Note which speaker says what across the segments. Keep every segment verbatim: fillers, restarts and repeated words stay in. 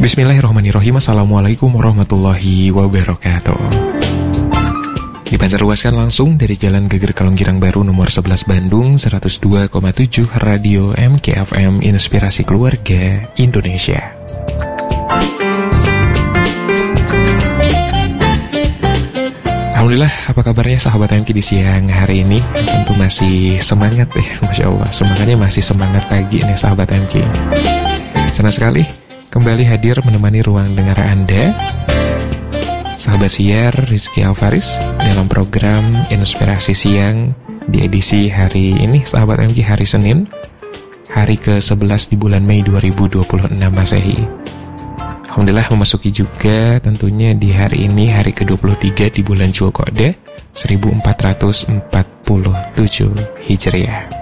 Speaker 1: Bismillahirrahmanirrahim. Assalamualaikum warahmatullahi wabarakatuh. Dipancarluaskan langsung dari Jalan Geger Kalonggirang Baru nomor sebelas Bandung, seratus dua koma tujuh Radio M K F M, Inspirasi Keluarga Indonesia. Alhamdulillah, apa kabarnya sahabat M K di siang hari ini? Tentu masih semangat ya, Masya Allah. Semangatnya masih semangat pagi nih sahabat M K. Senang sekali kembali hadir menemani ruang dengar Anda, sahabat siar Rizky Alfaris, dalam program Inspirasi Siang di edisi hari ini, sahabat M K, hari Senin, hari ke sebelas di bulan Mei dua ribu dua puluh enam Masehi. Alhamdulillah memasuki juga tentunya di hari ini, hari ke dua puluh tiga di bulan Dzulqa'dah seribu empat ratus empat puluh tujuh Hijriah.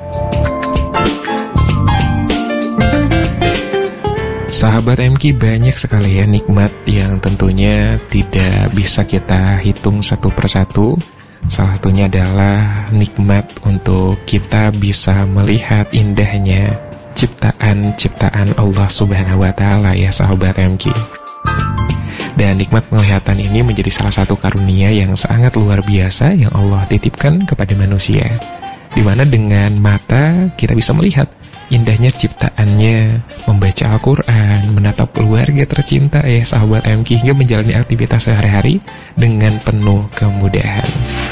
Speaker 1: Sahabat M K, banyak sekali ya nikmat yang tentunya tidak bisa kita hitung satu persatu. Salah satunya adalah nikmat untuk kita bisa melihat indahnya ciptaan-ciptaan Allah Subhanahu wa Ta'ala ya sahabat M K. Dan nikmat penglihatan ini menjadi salah satu karunia yang sangat luar biasa yang Allah titipkan kepada manusia, dimana dengan mata kita bisa melihat indahnya ciptaannya, membaca Al-Quran, menatap keluarga tercinta ya sahabat M K, hingga menjalani aktivitas sehari-hari dengan penuh kemudahan.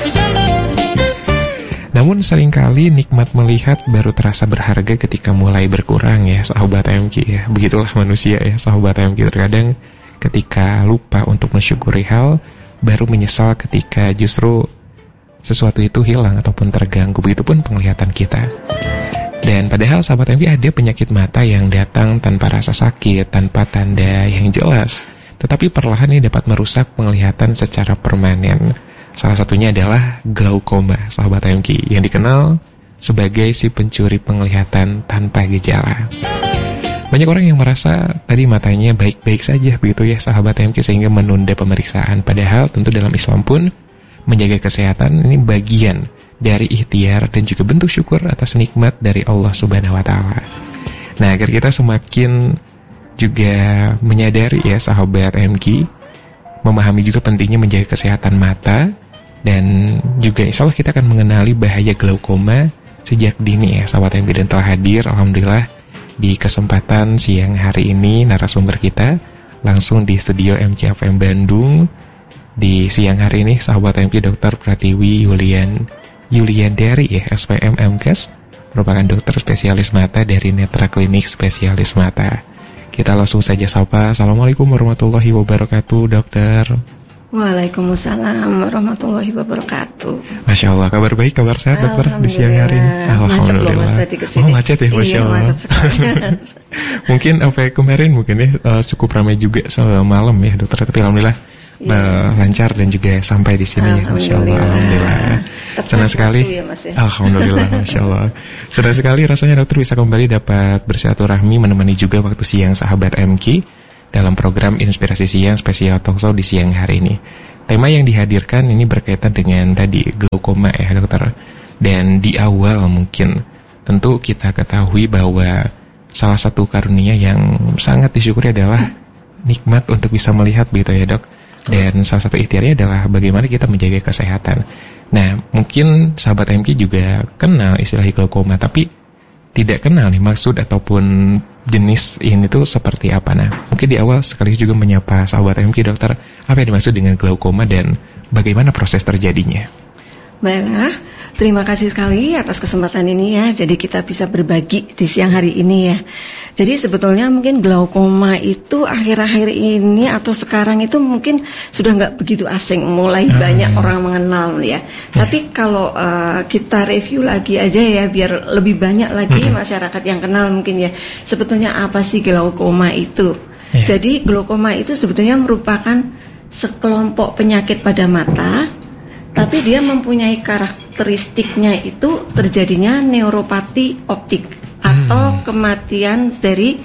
Speaker 1: Namun seringkali nikmat melihat baru terasa berharga ketika mulai berkurang ya sahabat M K ya. Begitulah manusia ya sahabat M K, terkadang ketika lupa untuk mensyukuri hal, baru menyesal ketika justru sesuatu itu hilang ataupun terganggu. Begitupun penglihatan kita. Dan padahal sahabat M K, ada penyakit mata yang datang tanpa rasa sakit, tanpa tanda yang jelas, tetapi perlahan ini dapat merusak penglihatan secara permanen. Salah satunya adalah glaukoma, sahabat M K, yang dikenal sebagai si pencuri penglihatan tanpa gejala. Banyak orang yang merasa tadi matanya baik-baik saja begitu ya sahabat M K, sehingga menunda pemeriksaan. Padahal tentu dalam Islam pun menjaga kesehatan ini bagian dari ikhtiar dan juga bentuk syukur atas nikmat dari Allah Subhanahu wa Ta'ala. Nah, agar kita semakin juga menyadari ya sahabat M K, memahami juga pentingnya menjaga kesehatan mata, dan juga insya Allah kita akan mengenali bahaya glaukoma sejak dini ya sahabat M K. Dan telah hadir alhamdulillah di kesempatan siang hari ini narasumber kita langsung di studio M K F M Bandung. Di siang hari ini sahabat M K, Dokter Pratiwi Yulian Yuliandari ya, S P M M Kes, merupakan dokter spesialis mata dari Netra Klinik Spesialis Mata. Kita langsung saja sapa. Assalamualaikum warahmatullahi wabarakatuh, dokter.
Speaker 2: Waalaikumsalam warahmatullahi wabarakatuh.
Speaker 1: Masya Allah, kabar baik, kabar sehat dokter di siang hari ini? Alhamdulillah.
Speaker 2: Macet tadi kesini.
Speaker 1: Oh macet ya, Masya
Speaker 2: iya,
Speaker 1: Allah.
Speaker 2: Macet sekali.
Speaker 1: Mungkin apa kemarin mungkin ya uh, cukup ramai juga malam ya dokter, tapi alhamdulillah yeah. lancar dan juga sampai di sini ya, Masya Allah. Alhamdulillah. Senang sekali.
Speaker 2: Ya, Mas, ya.
Speaker 1: Alhamdulillah, Masya Allah. Senang sekali rasanya dokter bisa kembali dapat bersilaturahmi menemani juga waktu siang sahabat M K dalam program Inspirasi Siang spesial talkshow di siang hari ini. Tema yang dihadirkan ini berkaitan dengan tadi glaukoma ya dokter. Dan di awal mungkin tentu kita ketahui bahwa salah satu karunia yang sangat disyukuri adalah nikmat untuk bisa melihat begitu ya dok. Dan salah satu ikhtiarnya adalah bagaimana kita menjaga kesehatan. Nah, mungkin sahabat M K juga kenal istilah glaukoma, tapi tidak kenal nih maksud ataupun jenis ini tuh seperti apa. Nah, mungkin di awal sekali juga menyapa sahabat M K dokter, apa yang dimaksud dengan glaukoma dan bagaimana proses terjadinya?
Speaker 2: Baiklah, terima kasih sekali atas kesempatan ini ya. Jadi kita bisa berbagi di siang hari ini ya. Jadi sebetulnya mungkin glaukoma itu akhir-akhir ini atau sekarang itu mungkin sudah nggak begitu asing, mulai hmm. banyak orang mengenal ya. Hmm. Tapi kalau uh, kita review lagi aja ya, biar lebih banyak lagi hmm. masyarakat yang kenal mungkin ya. Sebetulnya apa sih glaukoma itu? Hmm. Jadi glaukoma itu sebetulnya merupakan sekelompok penyakit pada mata, tapi dia mempunyai karakteristiknya itu terjadinya neuropati optik atau hmm. kematian dari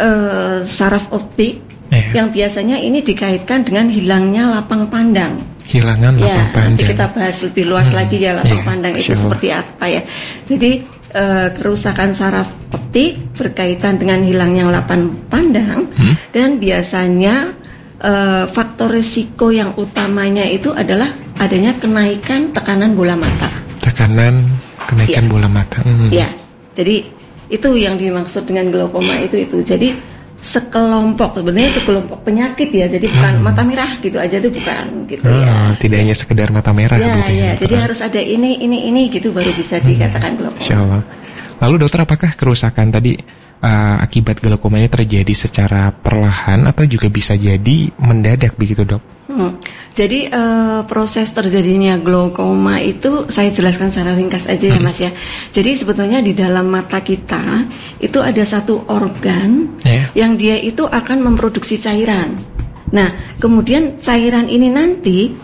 Speaker 2: uh, saraf optik yeah. yang biasanya ini dikaitkan dengan hilangnya lapang pandang.
Speaker 1: Hilangan lapang
Speaker 2: ya,
Speaker 1: pandang.
Speaker 2: Nanti kita bahas lebih luas hmm. lagi ya lapang yeah. pandang itu
Speaker 1: Sure.
Speaker 2: seperti apa ya. Jadi uh, kerusakan saraf optik optik berkaitan dengan hilangnya lapan pandang, hmm? dan biasanya uh, faktor risiko yang utamanya itu adalah adanya kenaikan tekanan bola mata.
Speaker 1: Tekanan kenaikan ya. bola mata. Hmm.
Speaker 2: Ya, jadi itu yang dimaksud dengan glaukoma itu itu. Jadi sekelompok, sebenarnya sekelompok penyakit ya, jadi bukan hmm. mata merah gitu aja tuh bukan gitu oh, ya.
Speaker 1: Tidak hanya sekedar mata merah.
Speaker 2: Ya,
Speaker 1: gitu
Speaker 2: ya. Jadi harus ada ini, ini, ini gitu baru bisa hmm. dikatakan glaukoma.
Speaker 1: Insya Allah. Lalu dokter, apakah kerusakan tadi uh, akibat glaukoma ini terjadi secara perlahan atau juga bisa jadi mendadak begitu dok?
Speaker 2: Hmm. Jadi uh, proses terjadinya glaukoma itu saya jelaskan secara ringkas aja ya Mas ya. Jadi sebetulnya di dalam mata kita itu ada satu organ yeah. yang dia itu akan memproduksi cairan. Nah, kemudian cairan ini nanti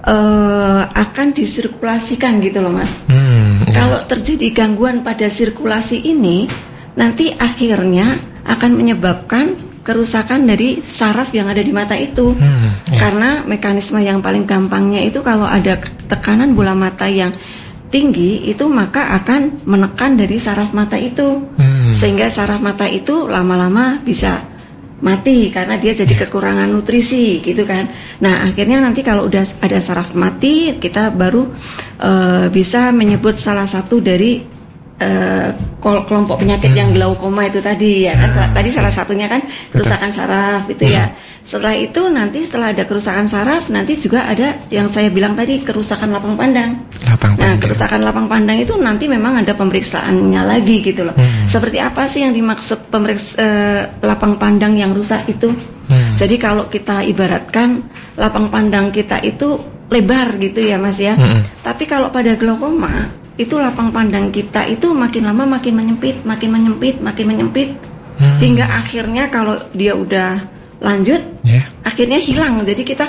Speaker 2: uh, akan disirkulasikan gitu loh Mas. Hmm, yeah. Kalau terjadi gangguan pada sirkulasi ini, nanti akhirnya akan menyebabkan kerusakan dari saraf yang ada di mata itu. Hmm, ya. Karena mekanisme yang paling gampangnya itu kalau ada tekanan bola mata yang tinggi itu maka akan menekan dari saraf mata itu. Hmm. Sehingga saraf mata itu lama-lama bisa mati karena dia jadi ya. kekurangan nutrisi gitu kan. Nah, akhirnya nanti kalau udah ada saraf mati, kita baru uh, bisa menyebut salah satu dari Uh, kelompok penyakit hmm. yang glaukoma itu tadi ya kan hmm. tadi salah satunya kan kerusakan saraf itu hmm. ya. Setelah itu nanti setelah ada kerusakan saraf nanti juga ada yang saya bilang tadi kerusakan lapang pandang.
Speaker 1: Lapang pandang.
Speaker 2: Nah, kerusakan lapang pandang itu nanti memang ada pemeriksaannya lagi gitu loh. Hmm. Seperti apa sih yang dimaksud pemeriksa uh, lapang pandang yang rusak itu? Hmm. Jadi kalau kita ibaratkan lapang pandang kita itu lebar gitu ya Mas ya. Hmm. Tapi kalau pada glaukoma itu lapang pandang kita itu makin lama makin menyempit, makin menyempit, makin menyempit, hmm. hingga akhirnya kalau dia udah lanjut, yeah. akhirnya hilang. Jadi kita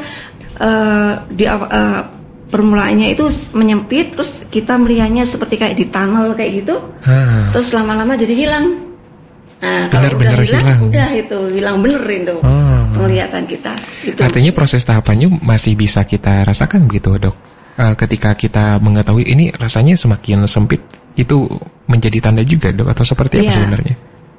Speaker 2: uh, di uh, permulaannya itu menyempit, terus kita melihatnya seperti kayak di tunnel kayak gitu, hmm. terus lama-lama jadi hilang. Nah, kalau udah hilang, hilang, udah itu hilang bener itu hmm. penglihatan kita. Gitu.
Speaker 1: Artinya proses tahapannya masih bisa kita rasakan begitu dok? Uh, ketika kita mengetahui ini rasanya semakin sempit, itu menjadi tanda juga dok atau seperti apa ya, sebenarnya?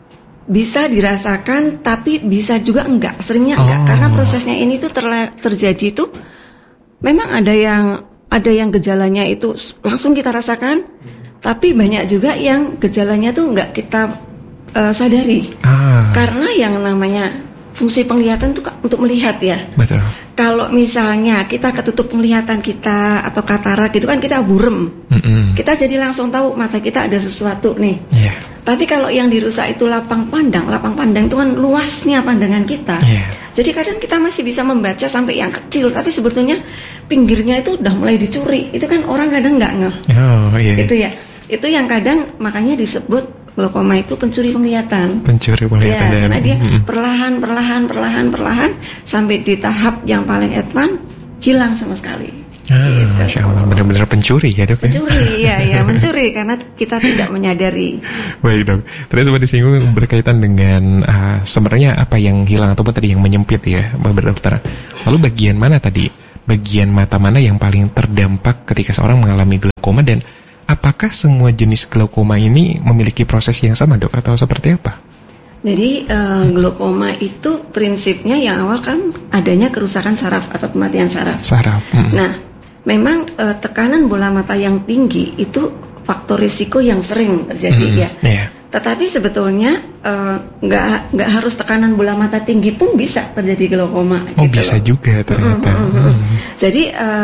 Speaker 2: Bisa dirasakan tapi bisa juga enggak, seringnya enggak oh. Karena prosesnya ini tuh terla- terjadi tuh memang ada yang ada yang gejalanya itu langsung kita rasakan, tapi banyak juga yang gejalanya tuh enggak kita uh, sadari ah. Karena yang namanya fungsi penglihatan itu untuk melihat ya.
Speaker 1: Betul.
Speaker 2: Kalau misalnya kita ketutup penglihatan kita atau katarak gitu kan kita burem, mm-hmm. kita jadi langsung tahu mata kita ada sesuatu nih. Yeah. Tapi kalau yang dirusak itu lapang pandang, lapang pandang itu kan luasnya pandangan kita. Yeah. Jadi kadang kita masih bisa membaca sampai yang kecil, tapi sebetulnya pinggirnya itu udah mulai dicuri. Itu kan orang kadang nggak ngeh. Oh, yeah. Itu ya. Itu yang kadang makanya disebut glaukoma itu pencuri penglihatan.
Speaker 1: Pencuri penglihatan.
Speaker 2: Ya, karena dia mm-hmm. perlahan, perlahan, perlahan, perlahan sampai di tahap yang paling advance hilang sama sekali.
Speaker 1: Ah, gitu. Masya Allah, benar-benar pencuri ya dok?
Speaker 2: Pencuri, ya, ya mencuri karena kita tidak menyadari.
Speaker 1: Baik dok. Tadi sempat disinggung berkaitan dengan uh, sebenarnya apa yang hilang ataupun tadi yang menyempit ya, Bapak Dokter. Lalu bagian mana tadi? Bagian mata mana yang paling terdampak ketika seorang mengalami glaukoma dan apakah semua jenis glaukoma ini memiliki proses yang sama dok atau seperti apa?
Speaker 2: Jadi uh, glaukoma itu prinsipnya yang awal kan adanya kerusakan saraf atau kematian saraf. Saraf. Hmm. Nah, memang uh, tekanan bola mata yang tinggi itu faktor risiko yang sering terjadi hmm. ya. Yeah. Tetapi sebetulnya nggak uh, nggak harus tekanan bola mata tinggi pun bisa terjadi glaukoma.
Speaker 1: Oh
Speaker 2: gitu
Speaker 1: bisa
Speaker 2: loh. Juga
Speaker 1: ternyata.
Speaker 2: Hmm, hmm, hmm. Hmm. Jadi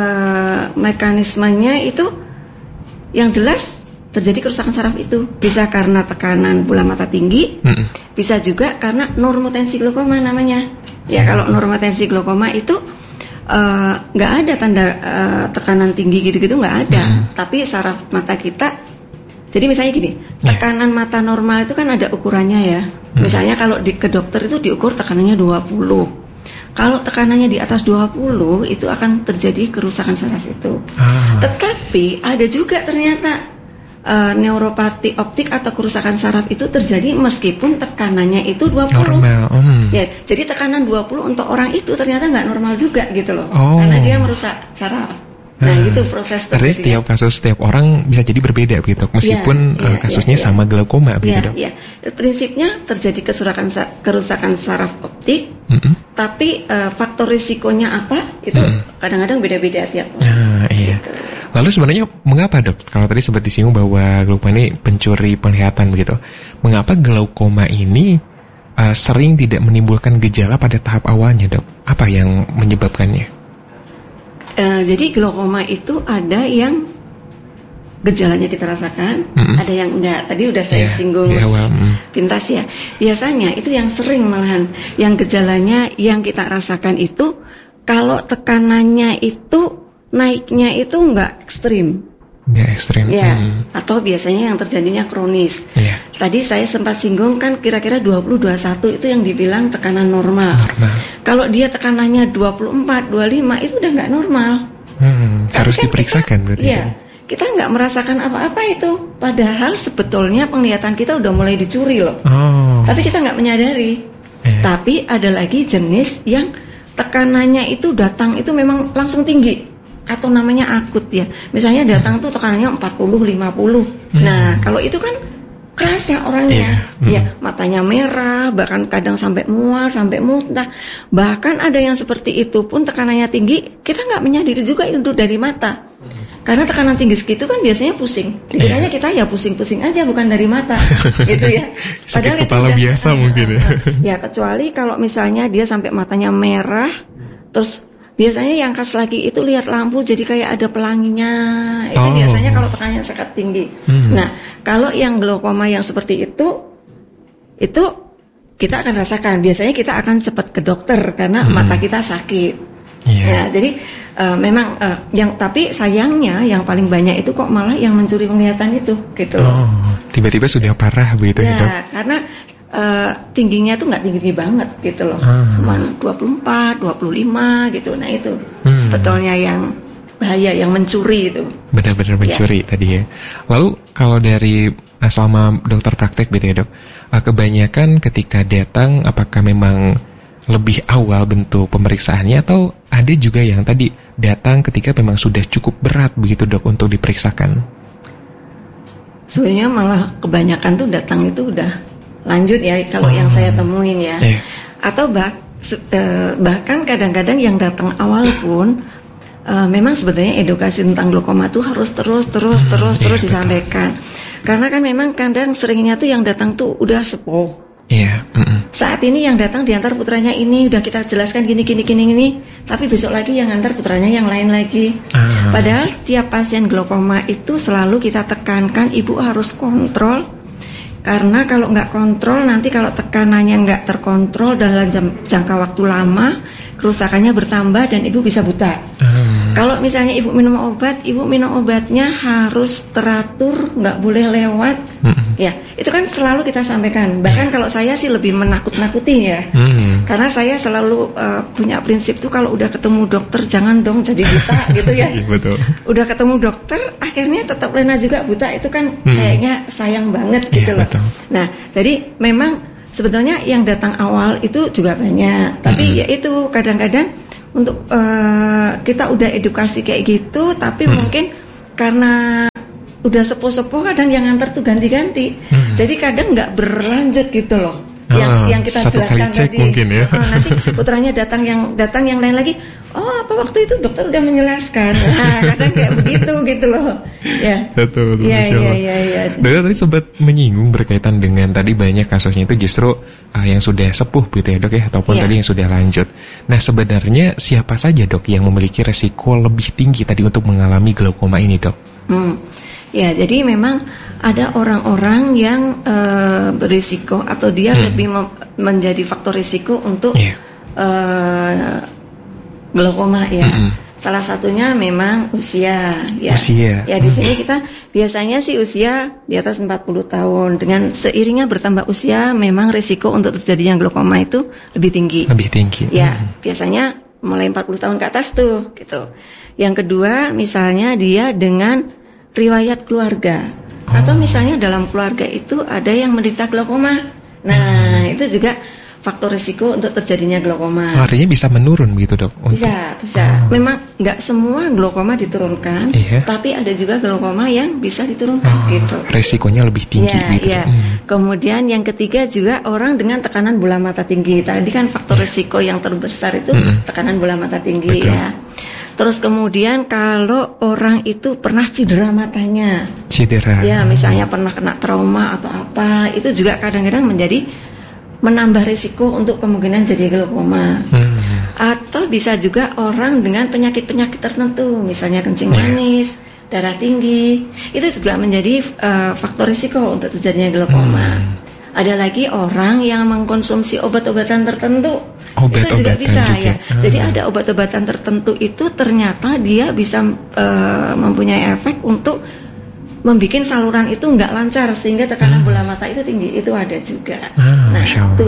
Speaker 2: uh, mekanismenya itu yang jelas terjadi kerusakan saraf itu bisa karena tekanan bola mata tinggi, mm-mm. bisa juga karena normotensi glaukoma namanya. Ya kalau normotensi glaukoma itu nggak uh, ada tanda uh, tekanan tinggi gitu-gitu nggak ada, mm-hmm. tapi saraf mata kita. Jadi misalnya gini, tekanan yeah. mata normal itu kan ada ukurannya ya. Mm-hmm. Misalnya kalau di, ke dokter itu diukur tekanannya dua puluh. Kalau tekanannya di atas dua puluh itu akan terjadi kerusakan saraf itu. Ah. Tetapi ada juga ternyata uh, neuropati optik atau kerusakan saraf itu terjadi meskipun tekanannya itu dua puluh.
Speaker 1: Normal. Mm.
Speaker 2: Ya, jadi tekanan dua puluh untuk orang itu ternyata nggak normal juga gitu loh.
Speaker 1: Oh.
Speaker 2: Karena dia merusak saraf. Nah,
Speaker 1: Hmm.
Speaker 2: itu proses
Speaker 1: Artinya
Speaker 2: terjadinya.
Speaker 1: setiap kasus setiap orang bisa jadi berbeda begitu, meskipun
Speaker 2: Ya, ya,
Speaker 1: uh, kasusnya
Speaker 2: ya, ya.
Speaker 1: sama glaukoma begitu
Speaker 2: Ya,
Speaker 1: dok.
Speaker 2: ya. Prinsipnya terjadi kerusakan sa- kerusakan saraf optik,
Speaker 1: Mm-mm.
Speaker 2: tapi uh, faktor risikonya apa itu
Speaker 1: Mm-mm.
Speaker 2: kadang-kadang beda-beda tiap orang.
Speaker 1: Nah, iya.
Speaker 2: Gitu.
Speaker 1: Lalu sebenarnya mengapa dok? Kalau tadi sempat disinggung bahwa glaukoma ini pencuri penglihatan begitu, mengapa glaukoma ini uh, sering tidak menimbulkan gejala pada tahap awalnya dok? Apa yang menyebabkannya?
Speaker 2: Uh, jadi glaukoma itu ada yang gejalanya kita rasakan,
Speaker 1: Mm-mm.
Speaker 2: ada yang enggak. Tadi udah saya
Speaker 1: Iya,
Speaker 2: singgung
Speaker 1: di awal, mm.
Speaker 2: pintas ya. Biasanya itu yang sering malahan, yang gejalanya yang kita rasakan itu kalau tekanannya itu naiknya itu enggak ekstrim.
Speaker 1: Nggak ekstrim.
Speaker 2: Ya,
Speaker 1: Hmm.
Speaker 2: atau biasanya yang terjadinya kronis.
Speaker 1: Iya.
Speaker 2: Tadi saya sempat singgung kan kira-kira dua puluh dua puluh satu itu yang dibilang tekanan normal.
Speaker 1: Normal.
Speaker 2: Kalau dia tekanannya dua puluh empat, dua puluh lima itu udah nggak normal.
Speaker 1: Hmm,
Speaker 2: Tapi
Speaker 1: harus
Speaker 2: kan
Speaker 1: diperiksakan
Speaker 2: kita,
Speaker 1: berarti.
Speaker 2: Iya,
Speaker 1: kan?
Speaker 2: kita nggak merasakan apa-apa itu. Padahal sebetulnya penglihatan kita udah mulai dicuri loh.
Speaker 1: Oh.
Speaker 2: Tapi kita nggak menyadari.
Speaker 1: Iya.
Speaker 2: Tapi ada lagi jenis yang tekanannya itu datang itu memang langsung tinggi. Atau namanya akut ya. Misalnya datang tuh tekanannya empat puluh, lima puluh.
Speaker 1: Hmm.
Speaker 2: Nah, kalau itu kan keras ya orangnya.
Speaker 1: Iya, hmm.
Speaker 2: Ya, matanya merah, bahkan kadang sampai mual, sampai muntah. Bahkan ada yang seperti itu pun tekanannya tinggi, kita nggak menyadari juga itu dari mata. Karena tekanan tinggi segitu kan biasanya pusing. Dikiranya
Speaker 1: Iya.
Speaker 2: kita ya pusing-pusing aja, bukan dari mata, gitu ya.
Speaker 1: Sakit kepala biasa mungkin ya.
Speaker 2: Ya, kecuali kalau misalnya dia sampai matanya merah, terus biasanya yang khas lagi itu lihat lampu jadi kayak ada pelanginya. Itu
Speaker 1: Oh.
Speaker 2: biasanya kalau tekanannya sangat tinggi.
Speaker 1: Hmm.
Speaker 2: Nah, kalau yang glaukoma yang seperti itu, itu kita akan rasakan. Biasanya kita akan cepat ke dokter karena
Speaker 1: Hmm.
Speaker 2: mata kita sakit.
Speaker 1: Iya.
Speaker 2: Ya, jadi uh, memang uh, yang tapi sayangnya yang paling banyak itu kok malah yang mencuri penglihatan itu, gitu.
Speaker 1: Oh, tiba-tiba sudah parah begitu ya, dok?
Speaker 2: Ya, karena uh, tingginya tuh nggak tinggi banget gitu loh,
Speaker 1: Ah.
Speaker 2: cuma dua puluh empat, dua puluh lima gitu. Nah itu
Speaker 1: Hmm.
Speaker 2: sebetulnya yang bahaya, yang mencuri itu.
Speaker 1: Benar-benar mencuri tadi ya. Lalu kalau dari uh, selama dokter praktek gitu ya dok, uh, kebanyakan ketika datang apakah memang lebih awal bentuk pemeriksaannya atau ada juga yang tadi datang ketika memang sudah cukup berat begitu dok untuk diperiksakan?
Speaker 2: Sebenarnya malah kebanyakan tuh datang itu udah lanjut ya kalau
Speaker 1: Oh.
Speaker 2: yang saya temuin ya.
Speaker 1: Iya.
Speaker 2: Atau bah, se- eh, bahkan kadang-kadang yang datang awal pun eh, memang sebetulnya edukasi tentang glaukoma tuh harus terus terus
Speaker 1: Hmm,
Speaker 2: terus
Speaker 1: iya,
Speaker 2: terus
Speaker 1: betul.
Speaker 2: disampaikan. Karena kan memang kadang seringnya tuh yang datang tuh udah sepuh.
Speaker 1: Iya. mm-mm.
Speaker 2: Saat ini yang datang diantar putranya ini udah kita jelaskan gini gini gini gini, tapi besok lagi yang antar putranya yang lain lagi.
Speaker 1: Ah.
Speaker 2: Padahal tiap pasien glaukoma itu selalu kita tekankan ibu harus kontrol, karena kalau nggak kontrol nanti kalau tekanannya nggak terkontrol dalam jam- jangka waktu lama kerusakannya bertambah dan ibu bisa buta.
Speaker 1: Ah.
Speaker 2: Kalau misalnya ibu minum obat, ibu minum obatnya harus teratur, nggak boleh lewat.
Speaker 1: Mm-mm.
Speaker 2: Ya, itu kan selalu kita sampaikan. Bahkan kalau saya sih lebih menakut-nakuti ya.
Speaker 1: Hmm.
Speaker 2: Karena saya selalu uh, punya prinsip tuh kalau udah ketemu dokter jangan dong jadi buta gitu ya.
Speaker 1: Iya, betul.
Speaker 2: Udah ketemu dokter akhirnya tetap Lena juga buta, itu kan
Speaker 1: Hmm.
Speaker 2: kayaknya sayang banget
Speaker 1: Iya,
Speaker 2: gitu loh.
Speaker 1: betul.
Speaker 2: Nah, jadi memang sebetulnya yang datang awal itu juga banyak. Tapi
Speaker 1: Hmm.
Speaker 2: ya itu kadang-kadang untuk uh, kita udah edukasi kayak gitu, tapi
Speaker 1: Hmm.
Speaker 2: mungkin karena udah sepuh-sepuh kadang yang nganter tuh ganti-ganti.
Speaker 1: Hmm.
Speaker 2: Jadi kadang nggak berlanjut gitu loh. Yang
Speaker 1: Ah,
Speaker 2: yang kita
Speaker 1: satu kali
Speaker 2: jelaskan
Speaker 1: cek
Speaker 2: tadi.
Speaker 1: mungkin ya.
Speaker 2: Oh, nanti putranya datang yang datang yang lain lagi. Oh, apa waktu itu dokter udah menjelaskan. Nah, kadang kayak begitu gitu loh. Ya.
Speaker 1: Betul,
Speaker 2: Iya,
Speaker 1: Masya
Speaker 2: iya,
Speaker 1: Allah.
Speaker 2: iya, iya.
Speaker 1: Dokter tadi sempat menyinggung berkaitan dengan tadi banyak kasusnya itu justru uh, yang sudah sepuh gitu ya dok ya, ataupun
Speaker 2: Iya.
Speaker 1: tadi yang sudah lanjut. Nah sebenarnya siapa saja dok yang memiliki resiko lebih tinggi tadi untuk mengalami glaukoma ini dok?
Speaker 2: Hmm. Ya, jadi memang ada orang-orang yang eh, berisiko atau dia
Speaker 1: Hmm.
Speaker 2: lebih mem- menjadi faktor risiko untuk
Speaker 1: Iya.
Speaker 2: eh, glaukoma ya.
Speaker 1: Mm-mm.
Speaker 2: Salah satunya memang usia ya.
Speaker 1: Usia.
Speaker 2: Ya di
Speaker 1: Hmm.
Speaker 2: sini kita biasanya sih usia di atas empat puluh tahun. Dengan seiringnya bertambah usia memang risiko untuk terjadinya glaukoma itu lebih tinggi.
Speaker 1: Lebih tinggi.
Speaker 2: Ya,
Speaker 1: Hmm.
Speaker 2: biasanya mulai empat puluh tahun ke atas tuh gitu. Yang kedua misalnya dia dengan riwayat keluarga, atau
Speaker 1: Oh.
Speaker 2: misalnya dalam keluarga itu ada yang menderita glaukoma. Nah, itu juga faktor risiko untuk terjadinya glaukoma.
Speaker 1: Artinya bisa menurun begitu dok? Untuk...
Speaker 2: Bisa, bisa. Oh. Memang nggak semua glaukoma diturunkan, iya. tapi ada juga glaukoma yang bisa diturunkan oh, gitu.
Speaker 1: Resikonya lebih tinggi
Speaker 2: ya,
Speaker 1: gitu.
Speaker 2: Ya. Hmm. Kemudian yang ketiga juga orang dengan tekanan bola mata tinggi. Tadi kan faktor yeah. risiko yang terbesar itu mm-hmm. tekanan bola mata tinggi. Betul. Ya. Terus kemudian kalau orang itu pernah cedera matanya,
Speaker 1: cedera,
Speaker 2: ya misalnya pernah kena trauma atau apa, itu juga kadang-kadang menjadi menambah risiko untuk kemungkinan jadi glaukoma. Hmm. Atau bisa juga orang dengan penyakit-penyakit tertentu, misalnya kencing manis, yeah. darah tinggi, itu juga menjadi uh, faktor risiko untuk terjadinya glaukoma. Hmm. Ada lagi orang yang mengkonsumsi obat-obatan tertentu. Obat-obatan itu juga bisa juga. Ya. Hmm. Jadi ada obat-obatan tertentu itu ternyata dia bisa uh, mempunyai efek untuk membuat saluran itu nggak lancar sehingga tekanan hmm. bola mata itu tinggi. Itu ada juga. Ah, nah itu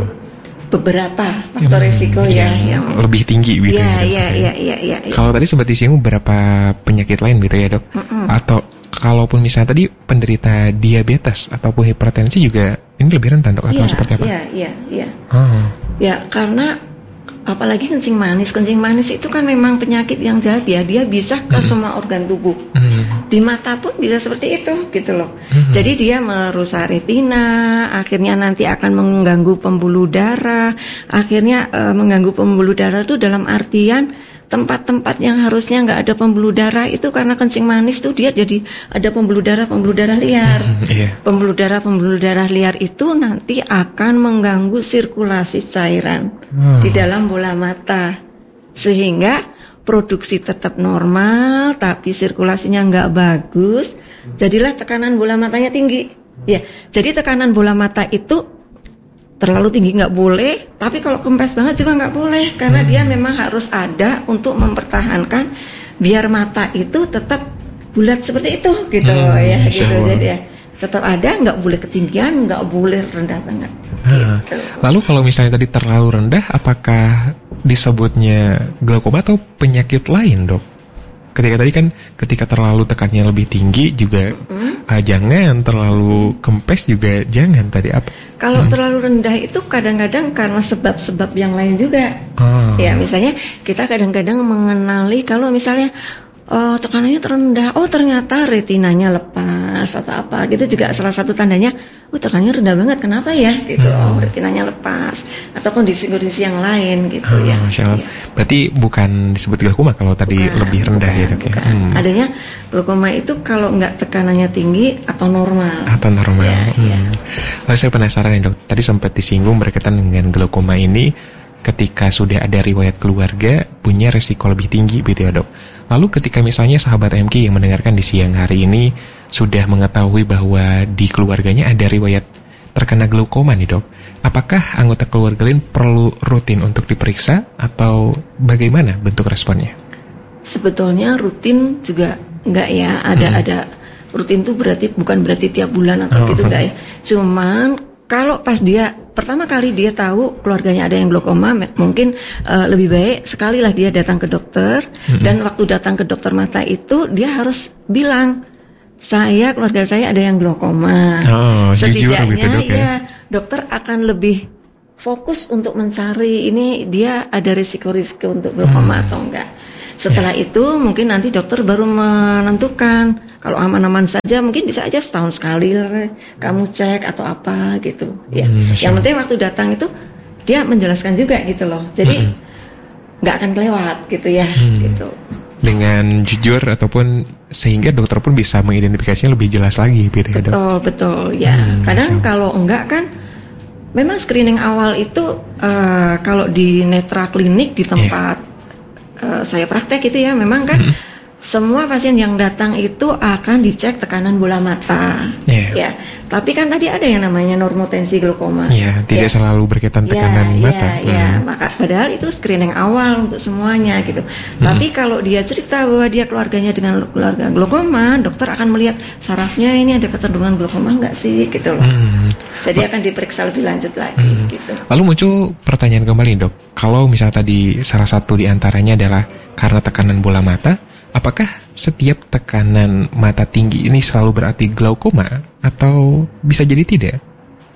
Speaker 2: beberapa faktor hmm, risiko ya yang
Speaker 1: lebih tinggi gitu.
Speaker 2: Ya, ya, ya, ya, ya, ya.
Speaker 1: Kalau tadi sempat disinggung beberapa penyakit lain gitu ya dok. Mm-mm. Atau kalaupun misalnya tadi penderita diabetes ataupun hipertensi juga ini lebih rentan dok atau
Speaker 2: ya,
Speaker 1: seperti apa?
Speaker 2: Iya, iya, iya.
Speaker 1: Oh.
Speaker 2: Ya karena apalagi kencing manis, kencing manis itu kan memang penyakit yang jahat ya, dia bisa ke hmm. semua organ tubuh. Hmm. Di mata pun bisa seperti itu, gitu loh. Hmm. Jadi dia merusak retina, akhirnya nanti akan mengganggu pembuluh darah, akhirnya uh, mengganggu pembuluh darah itu dalam artian tempat-tempat yang harusnya nggak ada pembuluh darah itu karena kencing manis tuh dia jadi ada pembuluh darah pembuluh darah liar. Hmm, iya. Pembuluh darah pembuluh darah liar itu nanti akan mengganggu sirkulasi cairan hmm. di dalam bola mata sehingga produksi tetap normal tapi sirkulasinya nggak bagus. Jadilah tekanan bola matanya tinggi. Ya, jadi tekanan bola mata itu terlalu tinggi nggak boleh, tapi kalau kempes banget juga nggak boleh karena hmm. dia memang harus ada untuk mempertahankan biar mata itu tetap bulat seperti itu gitu hmm, loh ya gitu jadi ya tetap ada, nggak boleh ketinggian, nggak boleh rendah banget.
Speaker 1: Hmm. Gitu. Lalu kalau misalnya tadi terlalu rendah, apakah disebutnya glaukoma atau penyakit lain dok? Ketika tadi kan ketika terlalu tekannya lebih tinggi juga hmm? uh, jangan, terlalu kempes juga jangan tadi apa?
Speaker 2: Kalau hmm. terlalu rendah itu kadang-kadang karena sebab-sebab yang lain juga. Oh. Ya misalnya kita kadang-kadang mengenali kalau misalnya oh, tekanannya terendah, oh ternyata retinanya lepas atau apa gitu juga salah satu tandanya. Oh tekanannya rendah banget, kenapa ya? Gitu, hmm. oh retinanya lepas atau kondisi-kondisi yang lain gitu oh, ya.
Speaker 1: ya. Berarti bukan disebut glaukoma kalau tadi bukan, lebih rendah bukan, ya dok ya. Hmm.
Speaker 2: Adanya glaukoma itu kalau nggak tekanannya tinggi atau normal.
Speaker 1: Atau normal. Ya, hmm. ya. Lalu saya penasaran ya dok, tadi sempat disinggung berkaitan dengan glaukoma ini. Ketika sudah ada riwayat keluarga punya resiko lebih tinggi gitu ya dok. Lalu ketika misalnya sahabat M K yang mendengarkan di siang hari ini sudah mengetahui bahwa di keluarganya ada riwayat terkena glaukoma nih dok, apakah anggota keluarga lain perlu rutin untuk diperiksa atau bagaimana bentuk responnya?
Speaker 2: Sebetulnya rutin juga enggak ya, ada hmm. ada rutin tuh berarti bukan berarti tiap bulan atau oh, gitu enggak ya. Cuman kalau pas dia pertama kali dia tahu keluarganya ada yang glaukoma, mungkin uh, lebih baik sekali lah dia datang ke dokter. Mm-hmm. Dan waktu datang ke dokter mata itu dia harus bilang, saya keluarga saya ada yang glaukoma. Oh, setidaknya gitu, dok, ya? Ya dokter akan lebih fokus untuk mencari ini dia ada risiko-risiko untuk glaukoma hmm. atau enggak. Setelah yeah. itu mungkin nanti dokter baru menentukan. Kalau aman-aman saja mungkin bisa aja setahun sekali kamu cek atau apa gitu. Ya. Hmm, yang penting waktu datang itu dia menjelaskan juga gitu loh. Jadi nggak hmm. akan kelewat gitu ya. Hmm. Gitu.
Speaker 1: Dengan jujur ataupun sehingga dokter pun bisa mengidentifikasinya lebih jelas lagi gitu ya dok.
Speaker 2: Betul betul ya. Hmm, kadang kalau enggak kan memang screening awal itu uh, kalau di netra klinik di tempat yeah. uh, saya praktek itu ya memang kan. Hmm. Semua pasien yang datang itu akan dicek tekanan bola mata, yeah. ya. Tapi kan tadi ada yang namanya normotensi glaukoma.
Speaker 1: Yeah, tidak yeah. selalu berkaitan tekanan yeah, mata.
Speaker 2: Iya, yeah, hmm. maka padahal itu screening awal untuk semuanya gitu. Hmm. Tapi kalau dia cerita bahwa dia keluarganya dengan keluarga glaukoma, dokter akan melihat sarafnya ini ada kecenderungan glaukoma nggak sih, gitu loh. Hmm. Jadi akan diperiksa lebih lanjut lagi. Hmm. Gitu.
Speaker 1: Lalu muncul pertanyaan kembali dok, kalau misalnya tadi salah satu diantaranya adalah karena tekanan bola mata. Apakah setiap tekanan mata tinggi ini selalu berarti glaukoma atau bisa jadi tidak?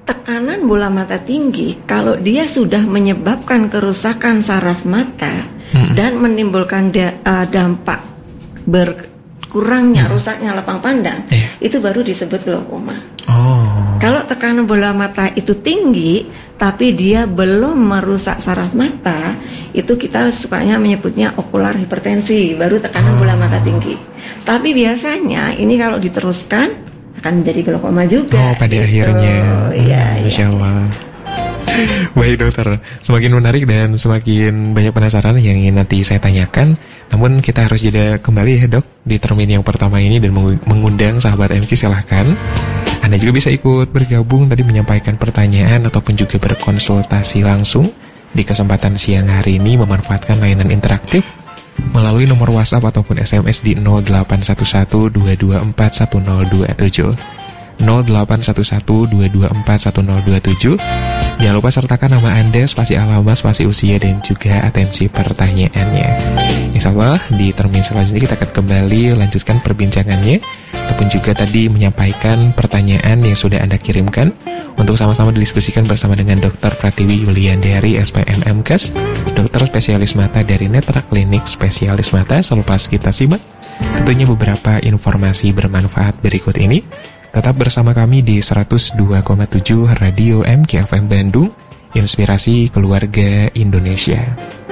Speaker 2: tekanan bola mata tinggi, kalau dia sudah menyebabkan kerusakan saraf mata hmm. dan menimbulkan da, uh, dampak berkurangnya, hmm. rusaknya lapang pandang, yeah. itu baru disebut glaukoma. Oh. Kalau tekanan bola mata itu tinggi, tapi dia belum merusak saraf mata, itu kita sukanya menyebutnya okular hipertensi, baru tekanan oh. bola mata tinggi. Tapi biasanya ini kalau diteruskan akan menjadi glaukoma juga.
Speaker 1: Oh, pada gitu. Akhirnya.
Speaker 2: Oh, iya,
Speaker 1: hmm, Masya Allah. Baik dokter, semakin menarik dan semakin banyak penasaran yang ingin nanti saya tanyakan. Namun kita harus jeda kembali ya dok di termin yang pertama ini dan mengundang sahabat M Q, silahkan. Anda juga bisa ikut bergabung tadi menyampaikan pertanyaan ataupun juga berkonsultasi langsung di kesempatan siang hari ini memanfaatkan layanan interaktif melalui nomor WhatsApp ataupun S M S di nol delapan satu satu dua dua empat satu nol dua tujuh nol delapan satu satu dua dua empat satu nol dua tujuh. Jangan lupa sertakan nama Anda, spasi alamat, spasi usia, dan juga atensi pertanyaannya. Insya Allah di termin selanjutnya kita akan kembali lanjutkan perbincangannya ataupun juga tadi menyampaikan pertanyaan yang sudah Anda kirimkan untuk sama-sama didiskusikan bersama dengan dokter Pratiwi Yuliandari S P M M Kes, dokter spesialis mata dari Netra Klinik Spesialis Mata. Selepas kita simak tentunya beberapa informasi bermanfaat berikut ini. Tetap bersama kami di seratus dua koma tujuh Radio M K F M Bandung, Inspirasi Keluarga Indonesia.